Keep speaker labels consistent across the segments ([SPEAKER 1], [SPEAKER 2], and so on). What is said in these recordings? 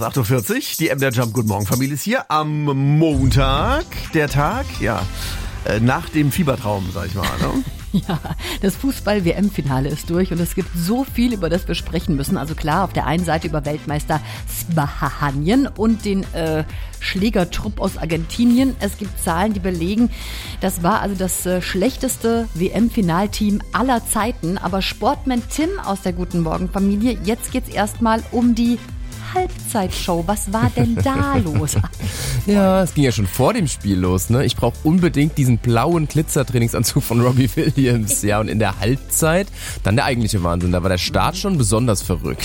[SPEAKER 1] 8:40 Uhr, die MDR Jump Guten Morgen Familie ist hier am Montag, der Tag, nach dem Fiebertraum, sag ich mal, ne?
[SPEAKER 2] Ja, das Fußball-WM-Finale ist durch und es gibt so viel, über das wir sprechen müssen. Also klar, auf der einen Seite über Weltmeister Spanien und den Schlägertrupp aus Argentinien. Es gibt Zahlen, die belegen, das war also das schlechteste WM-Finalteam aller Zeiten. Aber Sportman Tim aus der Guten Morgen-Familie, jetzt geht's erstmal um die Halbzeitshow. Was war denn da los?
[SPEAKER 3] Ja, es ging ja schon vor dem Spiel los, ne? Ich brauche unbedingt diesen blauen Glitzer-Trainingsanzug von Robbie Williams. Ja, und in der Halbzeit dann der eigentliche Wahnsinn. Da war der Start schon besonders verrückt.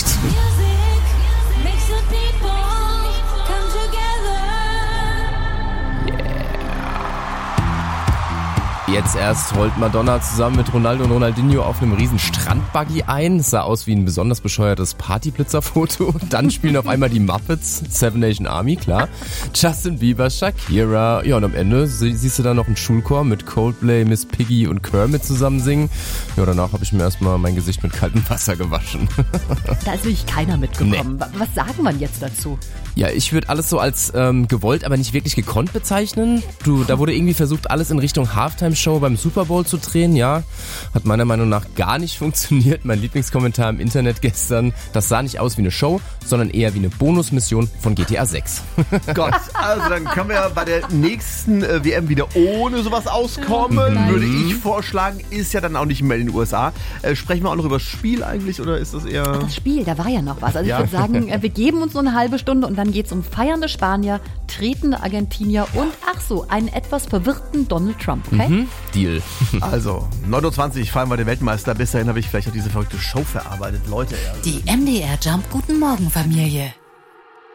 [SPEAKER 3] Jetzt erst rollt Madonna zusammen mit Ronaldo und Ronaldinho auf einem riesen Strandbuggy ein. Es sah aus wie ein besonders bescheuertes Partyblitzer-Foto. Dann spielen auf einmal die Muppets, Seven Nation Army, klar. Justin Bieber, Shakira. Ja, und am Ende siehst du dann noch einen Schulchor mit Coldplay, Miss Piggy und Kermit zusammen singen. Ja, danach habe ich mir erstmal mein Gesicht mit kaltem Wasser gewaschen.
[SPEAKER 2] Da ist wirklich keiner mitgekommen. Nee. Was sagen wir jetzt dazu?
[SPEAKER 3] Ja, ich würde alles so als gewollt, aber nicht wirklich gekonnt bezeichnen. Da wurde irgendwie versucht, alles in Richtung Halftime-Show beim Super Bowl zu drehen, ja. Hat meiner Meinung nach gar nicht funktioniert. Mein Lieblingskommentar im Internet gestern, das sah nicht aus wie eine Show, sondern eher wie eine Bonusmission von GTA 6.
[SPEAKER 1] Gott, also dann können wir bei der nächsten WM wieder ohne sowas auskommen, würde ich vorschlagen. Ist ja dann auch nicht mehr in den USA. Sprechen wir auch noch über das Spiel eigentlich, oder ist das eher...
[SPEAKER 2] Das Spiel, da war ja noch was. Also ich würde sagen, wir geben uns nur eine halbe Stunde und dann geht's um feiernde Spanier, tretende Argentinier und, ach so, einen etwas verwirrten Donald Trump, okay?
[SPEAKER 3] Deal.
[SPEAKER 1] Also, 9:20 Uhr feiern wir den Weltmeister. Bis dahin habe ich vielleicht auch diese verrückte Show verarbeitet. Leute,
[SPEAKER 4] Die MDR Jump Guten Morgen Familie.